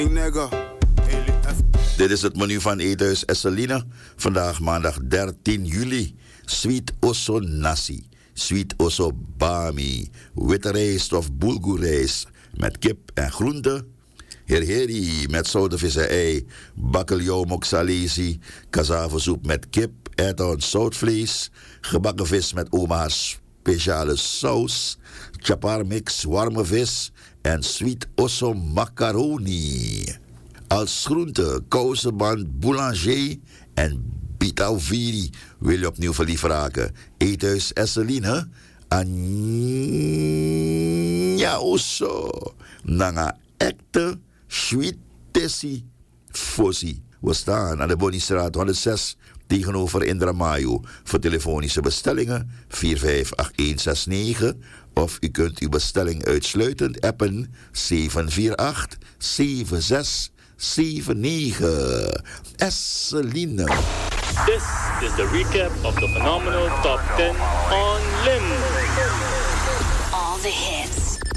Dit is het menu van Eethuis Esseline. Vandaag maandag 13 juli. Sweet osso nasi. Sweet osso bami. Witte rijst of bulgurrijst. Met kip en groenten. Herheri met zoute vis en ei. Bakkeljauw moksalesi. Cassavosoep met kip. Erwten zoutvlees. Gebakken vis met oma's speciale saus. Chaparmix warme vis. En sweet osso macaroni. Als groente, kousenband, boulanger en bitauwiri. Wil je opnieuw verliefd raken? Eethuis Esseline. Anja osso. Nanga ekte, sweet tessie, fossi. We staan aan de Bonistraat 106 tegenover Indramayo. Voor telefonische bestellingen 458169. Of u kunt uw bestelling uitsluitend appen 748-7679. Esseline. This is the recap of the phenomenal Top 10 on Lim. All the hits.